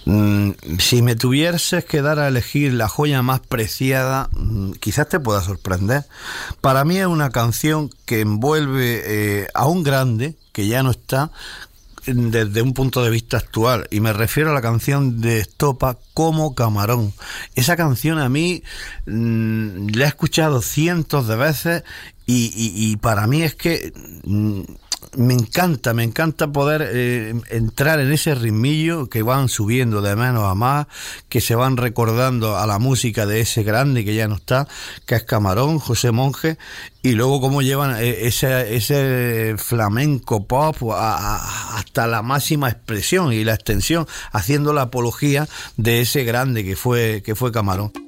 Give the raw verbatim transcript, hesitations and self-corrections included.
Mm, si me tuvieses que dar a elegir la joya más preciada, mm, quizás te pueda sorprender. Para mí es una canción que envuelve eh, a un grande que ya no está, desde un punto de vista actual, y me refiero a la canción de Estopa, Como Camarón. Esa canción a mí mmm, la he escuchado cientos de veces y, y, y para mí es que mmm, me encanta, me encanta poder eh, entrar en ese ritmillo que van subiendo de menos a más, que se van recordando a la música de ese grande que ya no está, que es Camarón, José Monge, y luego cómo llevan ese, ese flamenco pop a, a, hasta la máxima expresión y la extensión, haciendo la apología de ese grande que fue, que fue Camarón.